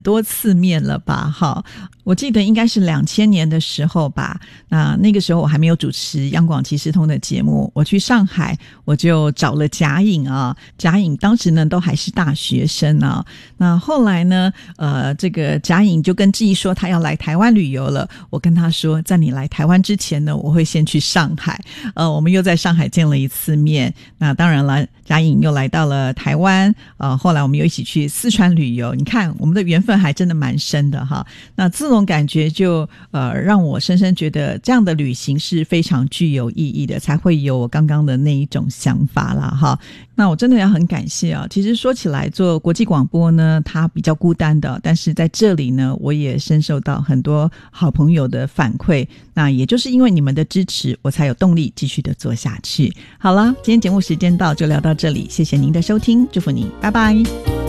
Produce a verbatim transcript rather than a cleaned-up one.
多次面了吧哈，我记得应该是两千年的时候吧，那那个时候我还没有主持央广即时通的节目，我去上海我就找了贾颖啊，贾颖当时呢都还是大学生啊，那后来呢呃，这个贾颖就跟志毅说他要来台湾旅游了，我跟他说在你来台湾之前呢我会先去上海，呃，我们又在上海见了一次面，那当然了贾颖又来到了台湾，呃，后来我们又一起去四川旅游，你看我们的缘分还真的蛮深的哈。那这种感觉就呃让我深深觉得这样的旅行是非常具有意义的，才会有我刚刚的那一种想法啦哈。那我真的要很感谢啊，其实说起来做国际广播呢它比较孤单的，但是在这里呢我也深受到很多好朋友的反馈，那也就是因为你们的支持我才有动力继续的做下去。好了，今天节目时间到，就聊到这里，谢谢您的收听，祝福您，拜拜。